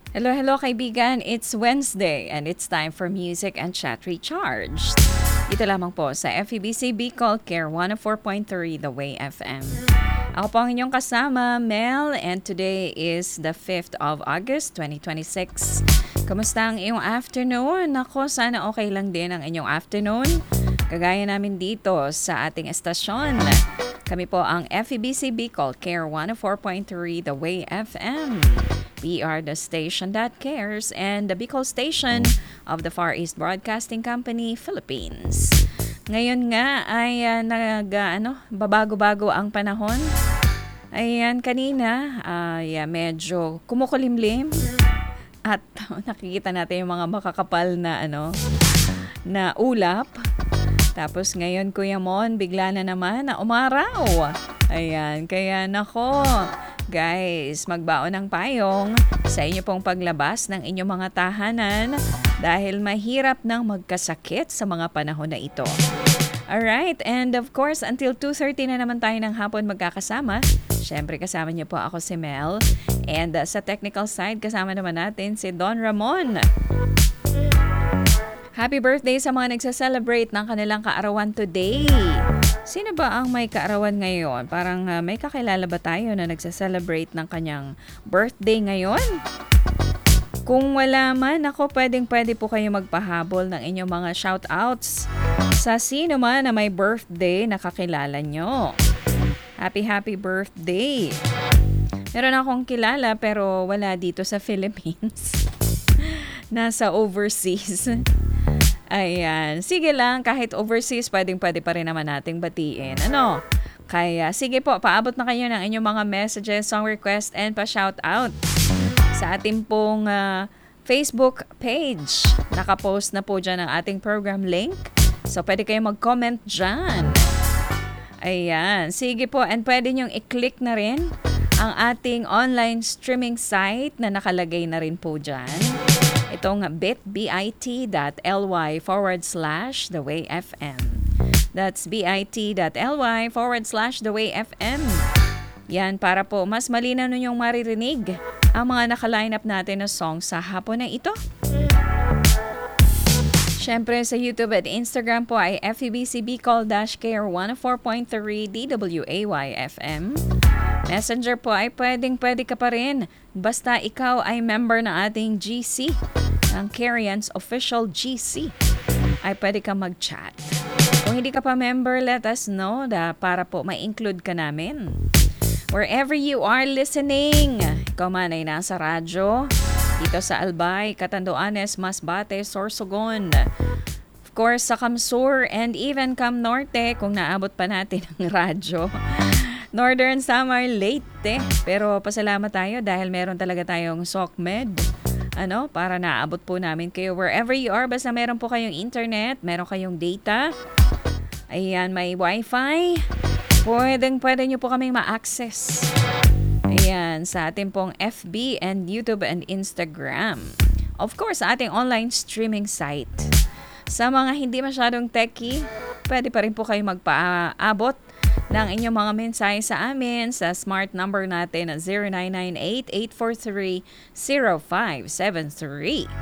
Hello, hello kaibigan. It's Wednesday and it's time for Music and Chat Recharged. Ito lamang po sa FEBC Bicol Care 104.3 The Way FM. Ako po ang inyong kasama, Mel, and today is the 5th of August, 2026. Kamusta ang iyong afternoon? Ako, sana okay lang din ang inyong afternoon. Kagaya namin dito sa ating estasyon. Kami po ang FEBC Bicol Care 104.3 The Way FM. We are the station that cares and the Bicol station of the Far East Broadcasting Company, Philippines. Ngayon nga ay babago-bago ang panahon. Ayan, kanina ay medyo kumukulimlim at nakikita natin yung mga makakapal na na ulap. Tapos ngayon, Kuya Mon, bigla na naman na umaraw. Ayan, kaya nako, guys, magbaon ng payong sa inyo pong paglabas ng inyong mga tahanan dahil mahirap nang magkasakit sa mga panahon na ito. Alright, and of course, until 2:30 na naman tayo ng hapon magkakasama. Siyempre, kasama niyo po ako si Mel. And sa technical side, kasama naman natin si Don Ramon. Happy birthday sa mga nagsa-celebrate ng kanilang kaarawan today. Sino ba ang may kaarawan ngayon? Parang may kakilala ba tayo na nagsa-celebrate ng kanyang birthday ngayon? Kung wala man, ako pwede po kayo magpahabol ng inyong mga shoutouts sa sino man na may birthday na kakilala nyo. Happy birthday! Meron akong kilala pero wala dito sa Philippines. Nasa overseas. Ayan. Sige lang, kahit overseas, pwede pa rin naman nating batiin. Kaya, sige po, paabot na kayo ng inyong mga messages, song request, and pa-shoutout sa ating pong Facebook page. Nakapost na po dyan ang ating program link. So, pwede kayo mag-comment dyan. Ayan. Sige po, and pwede nyong i-click na rin ang ating online streaming site na nakalagay na rin po dyan. Itong bit.ly/thewayfm. That's bit.ly/thewayfm. Yan, para po mas malinaw ninyong maririnig ang mga naka-line up natin na songs sa hapon na ito. Siyempre sa YouTube at Instagram po ay FEBC Bicol-Care 104.3 DWAY-FM. Messenger po ay pwede ka pa rin. Basta ikaw ay member ng ating GC, ang Carians Official GC, ay pwede ka mag-chat. Kung hindi ka pa member, let us know para po ma-include ka namin. Wherever you are listening, ikaw man ay nasa radyo, dito sa Albay, Catanduanes, Masbate, Sorsogon, of course sa Camsur, and even Cam Norte, kung naabot pa natin ang radyo. Northern Samar, Leyte. Pero pasalamat tayo dahil meron talaga tayong SOCMED. Para naabot po namin kayo wherever you are. Basta meron po kayong internet, meron kayong data. Ayan, may wifi. Pwede nyo po kaming ma-access. Ayan, sa ating pong FB and YouTube and Instagram. Of course, sa ating online streaming site. Sa mga hindi masyadong techie, pwede pa rin po kayo magpaabot ng inyong mga mensahe sa amin sa smart number natin na 0998-843-0573.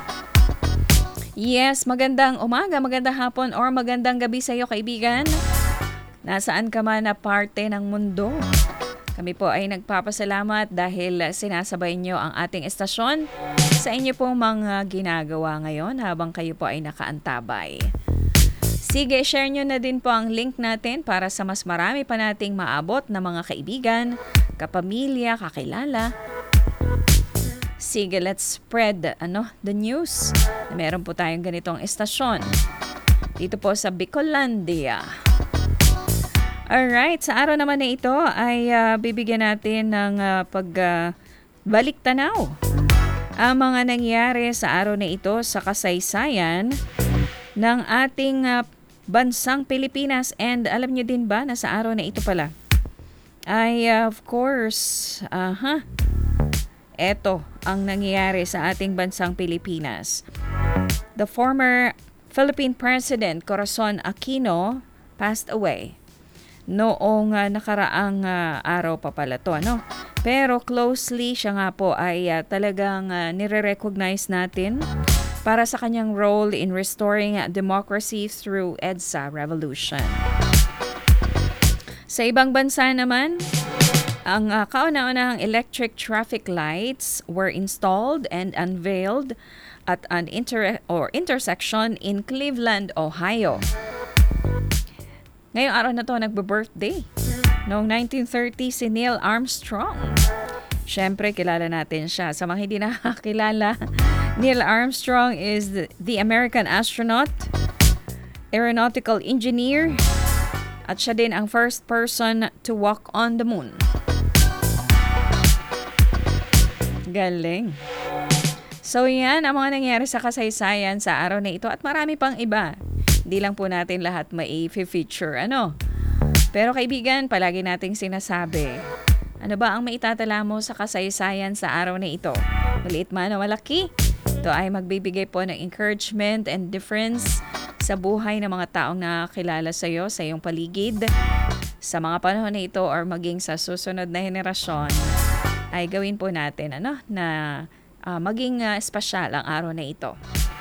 Yes, magandang umaga, magandang hapon, or magandang gabi sa iyo kaibigan. Nasaan ka man na parte ng mundo? Kami po ay nagpapasalamat dahil sinasabay niyo ang ating estasyon sa inyo pong mga ginagawa ngayon habang kayo po ay nakaantabay. Sige, share nyo na din po ang link natin para sa mas marami pa nating maabot na mga kaibigan, kapamilya, kakilala. Sige, let's spread the news na meron po tayong ganitong estasyon dito po sa Bicolandia. Alright, sa araw naman na ito ay bibigyan natin ng pagbalik tanaw ang mga nangyari sa araw na ito sa kasaysayan ng ating bansang Pilipinas. And alam niyo din ba na sa araw na ito pala ay of course, eto ang nangyayari sa ating bansang Pilipinas. The former Philippine President Corazon Aquino passed away noong nakaraang araw pa pala to, Pero closely siya nga po ay talagang nire-recognize natin para sa kanyang role in restoring democracy through EDSA revolution. Sa ibang bansa naman, ang kauna-unahang electric traffic lights were installed and unveiled at an intersection in Cleveland, Ohio. Ngayong araw na to nagbe-birthday. Noong 1930 si Neil Armstrong. Siyempre, kilala natin siya. Sa mga hindi nakakilala, Neil Armstrong is the American astronaut, aeronautical engineer, at siya din ang first person to walk on the moon. Galing. So yan ang mga nangyari sa kasaysayan sa araw na ito at marami pang iba. Hindi lang po natin lahat mai-feature, Pero kaibigan, palagi nating sinasabi, ano ba ang maitatala mo sa kasaysayan sa araw na ito? Maliit man o malaki, ito ay magbibigay po ng encouragement and difference sa buhay ng mga taong nakakilala sa iyo, sa iyong paligid. Sa mga panahon na ito or maging sa susunod na henerasyon, ay gawin po natin na maging espesyal ang araw na ito.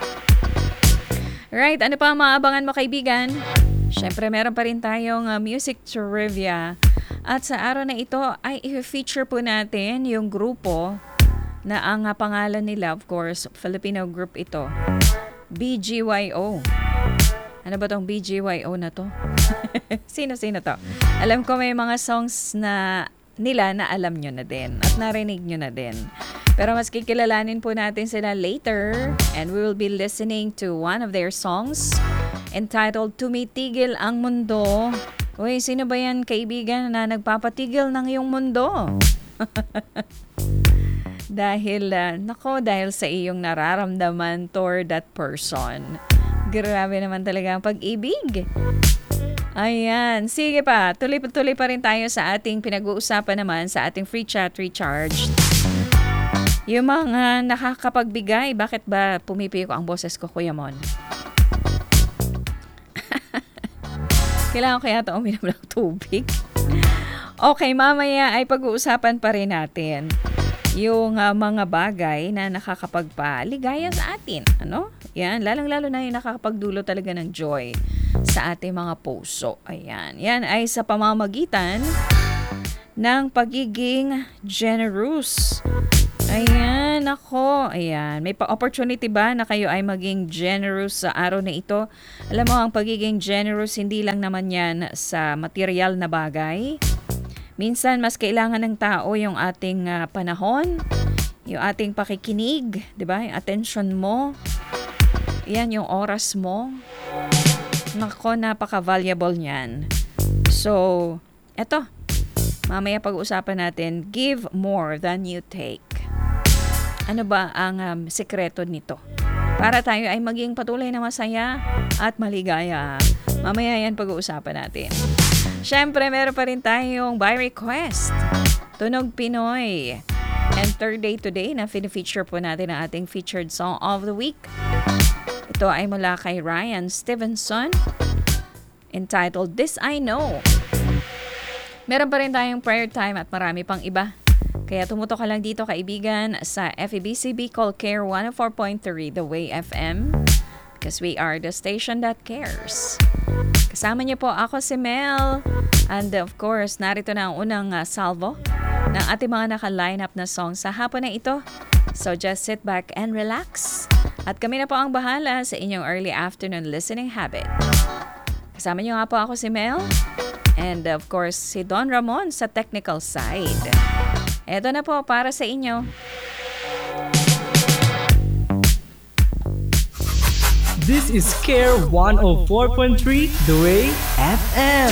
Right, ano pa ang maabangan mo kaibigan? Siyempre, meron pa rin tayong music trivia. At sa araw na ito ay i-feature po natin yung grupo na ang pangalan nila, of course, Filipino group ito. BGYO. Ano ba tong BGYO na to? Sino-sino to? Alam ko may mga songs na nila na alam nyo na din at narinig nyo na din. Pero mas kikilalanin po natin sila later and we will be listening to one of their songs entitled Tumitigil ang Mundo. Uy, sino ba yan kaibigan na nagpapatigil ng iyong mundo? dahil sa iyong nararamdaman toward that person. Grabe naman talaga ang pag-ibig. Ayan, sige pa. Tuloy pa rin tayo sa ating pinag-uusapan naman sa ating free chat recharge. Yung mga nakakapagbigay, bakit ba pumipiko ang boses ko, Kuya Mon? Kailangan ko kaya ito uminom ng tubig? Okay, mamaya ay pag-uusapan pa rin natin yung mga bagay na nakakapagpaligaya sa atin. Yan, lalong-lalo na yung nakakapagdulo talaga ng joy sa ating mga puso. Ayan, yan ay sa pamamagitan ng pagiging generous. Ayan, ayan. May opportunity ba na kayo ay maging generous sa araw na ito? Alam mo, ang pagiging generous, hindi lang naman yan sa material na bagay. Minsan, mas kailangan ng tao yung ating panahon, yung ating pakikinig, di ba? Yung attention mo. Yan, yung oras mo. Napaka-valuable niyan. So, eto. Mamaya pag-uusapan natin, give more than you take. Ano ba ang sekreto nito? Para tayo ay maging patuloy na masaya at maligaya. Mamaya yan pag-uusapan natin. Siyempre, meron pa rin tayong by request. Tunog Pinoy. And third day today na feature po natin ang ating featured song of the week. Ito ay mula kay Ryan Stevenson. Entitled This I Know. Meron pa rin tayong prayer time at marami pang iba. Kaya tumutok ka lang dito kaibigan sa FEBC Bicol Care 104.3 The Way FM because we are the station that cares. Kasama niyo po ako si Mel and of course narito na ang unang salvo ng ating mga naka-line up na song sa hapon na ito. So just sit back and relax at kami na po ang bahala sa inyong early afternoon listening habit. Kasama niyo nga po ako si Mel and of course si Don Ramon sa technical side. Eto na po para sa inyo. This is Care 104.3 The Way FM.